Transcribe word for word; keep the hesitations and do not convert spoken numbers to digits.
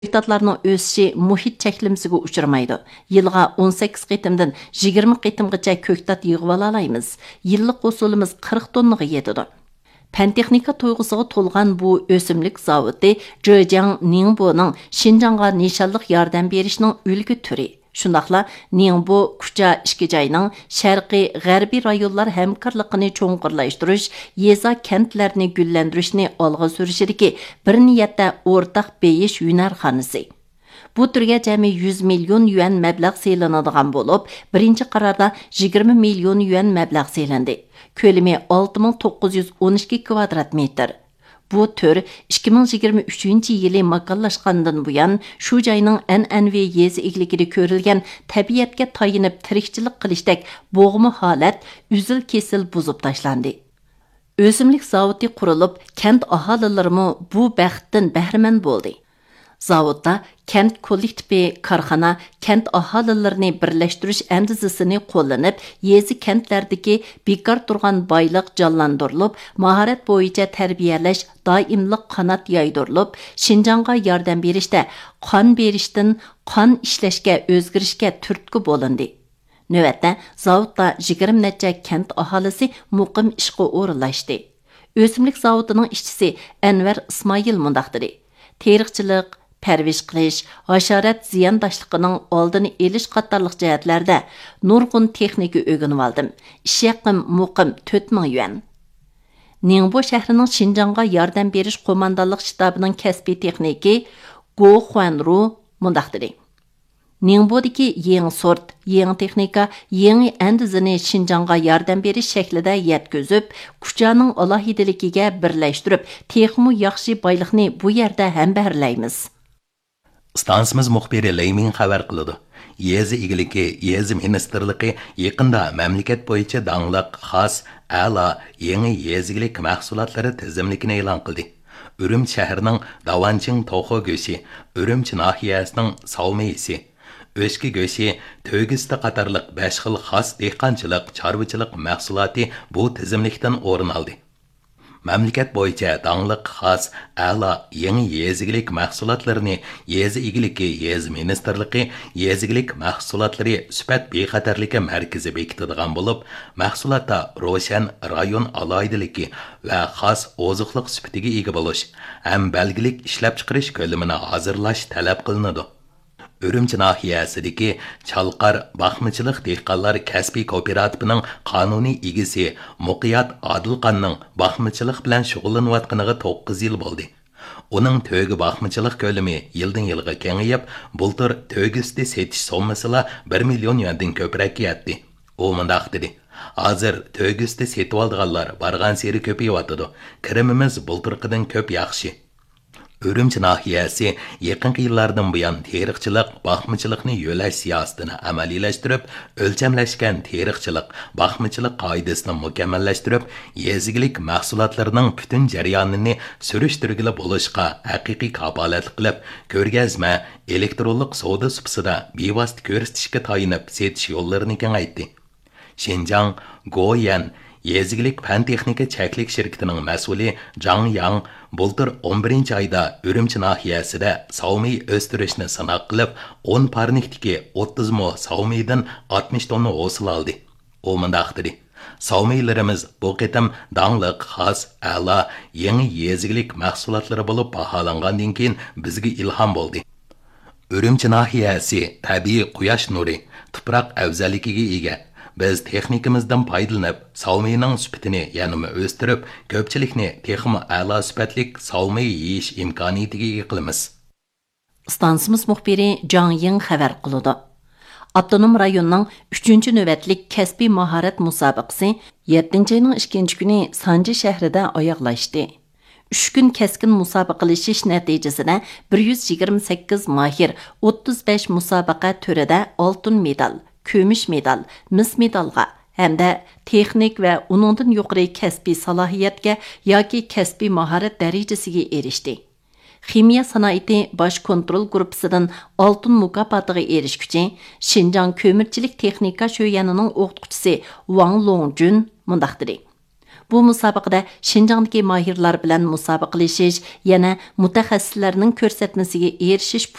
Ko'ktatlarning o'sishi muhit cheklimsiga uchramaydi. Yilga o'n sakkiz qitimdan yigirma qitimgacha ko'ktat yig'ib olaymiz. Yillik hosulimiz qirq tonnaga yetadi. Pen texnika to'yg'usiga to'lgan bu o'simlik zavodi Zhejiang Ningbo'ning Xinjiangga nishonliq yordam berishning ulgu turi. Shundaqla Ningbo Kucha ikki joyning sharqiy g'arbiy rayonlar hamkorligini cho'nqurlashtirish, yeza kentlarni gullantirishni olg'a surishidagi bir niyatda o'rtaq beyish yunarxonasi. Bu turga jami yuz million yuan mablag' selanadigan bo'lib, birinchi qarorda yigirma million yuan mablag' selandi. Ko'lami olti ming to'qqiz yuz o'n ikki kvadrat metr. Bu tür ikki ming yigirma uchinchi yili makonlashgandan buyon shu joyning an'anaviy yezi egligida ko'rilgan tabiatga tayinib tirikchilik qilishdek bo'g'ma holat uzil-kesil buzib tashlandi. O'simlik zavodi qurilib, kent aholilarimi bu baxtdan bahramand bo'ldi. Zavodda kent kollektivi korxona kent aholilarini birlashtirish andizisini qo'llanib, yezi kentlardagi bekor turgan boyliq jonlantirilib, mahorat bo'yicha tarbiyalash doimliq qanot yaydirilib, Xinjiangga yordam berishda qon berishdan qon ishlashga o'zgarishga turtki bo'lindi. Navbatda zavodda yigirma necha kent aholisi muqim ishga o'rinlashdi. O'simlik zavodining ishchisi Anvar Ismoil mundaq dedi: Teriqchilik, parvish qilish, hasharat ziyondoshligining oldini olish qatorliq jihatlarda nurg'un texnika o'rganib oldim. Ish haqim muqim to'rt ming yuan. Ningbo shahrining Xinjiangga yordam berish qo'mondonlik shtabining kasbiy texniki Go Huanru mundaq dedi: Ningbodagi yangi sort, yangi texnika, yangi andizini Xinjiangga yordam berish shaklida yetkazib, Kuchaning alohidaligiga birlashtirib, texmu yaxshi boyliqni bu yerda hambarlaymiz. Stansimiz muxbiri Leymin xabar qiladi. Yezi igiligi, yezi ministerligi yaqinda mamlakat bo'yicha dangliq, xos, a'lo, yangi yezigilik mahsulotlari tizimligini e'lon qildi. Urumchi shahrining Davanching to'xo go'shi, Urumchi nahiyasining Savmeysi, O'shki go'shi, To'g'ista qatorliq besh xil xos dehqonchilik, chorvachilik mahsuloti bu tizimlikdan o'rin oldi. Mamlakat bo'yicha dangliq, xos, a'lo, yangi yezigilik mahsulotlarini yezi igiligi, yezi ministerligi yezigilik mahsulotlari sifat bexatarligi markazi bekitadigan bo'lib, mahsulotda ro'shan rayon aloydiligi va xos oziqliq sifatiga ega bo'lish ham belgilik ishlab chiqarish ko'lamini hozirlash talab qilinadi. Urumchi nahiyasidagi Chalqar Baxmichilik dehqonlar kasbiy kooperativining qonuniy egisi Muqiyat Adilqonning baxmichilik bilan shug'ullanayotganiga to'qqiz yil bo'ldi. Uning to'gi baxmichilik ko'lami yildan yilga kengayib, bultur to'gisida setish sommasi bir million yuandan ko'proq yetdi. U mundaq dedi: Hozir to'gisida setib olganlar bargan seri ko'payotdi. Kirimimiz bulturqidan ko'p yaxshi. Urumchi nahiyasi yaqinqi yillardan buyon teriqchilik, baxmichilikni yo'lash siyosatini amaliylashtirib, o'lchamlashgan teriqchilik, baxmichilik qoidasini mukammallashtirib, yezigilik mahsulotlarining butun jarayonini surishtirgili bo'lishga haqiqiy kapolatlik qilib, ko'rgazma, elektronlik savdo sifatida bevosita ko'rsatishga tayinib, setish yo'llarini kengaytdi. Xinjiang Goyan Yezigilik fan texnika cheklik shirkatining mas'uli Zhang Yang bultur o'n birinchi oyda Urumchi nahiyasida savmiy o'stirishni sinab qilib, o'n parnikdagi o'ttiz mo savmiydan oltmish tonna hosil oldi. U mundaq dedi: Savmiylarimiz bu qitim dangliq, xos, a'lo, yangi yezigilik mahsulotlari bo'lib baholangandan keyin bizga ilhom bo'ldi. Urumchi nahiyasi tabiiy quyosh nuri, tuproq afzalligiga ega. Biz texnikamizdan foydalanib, savmiyning sifatini yanada o'stirib, ko'pchilikni texmi a'lo sifatlik savmiy yeyish imkoniyatiga ega qilamiz. Stansimiz muxbiri Zhang Ying xabar qildi. Avtonom rayonning uchinchi navbatlik kasbiy mahorat musobaqasi yettinchi oyning ikkinchi kuni Sanji shahrida oyoqlashdi. uch kun keskin musobaqalashish natijasida bir yuz yigirma sakkiz mahir, o'ttiz besh musobaqa turida oltin medal, kumush medal, mis medalga hamda texnik va uningdan yuqori kasbiy salohiyatga yoki kasbiy mahorat darajasiga erishdi. Ximiya sanoati bosh kontrol gruppasidan oltin mukofotiga erishguchi Xinjiang ko'mirchilik texnika sho'yanining o'qituvchisi Wang Longjun mundaq dedi: Bu musobaqada Şinjandagi mahirlar bilan musobaqalashish, yana mutaxassislarning ko'rsatmasiga erishish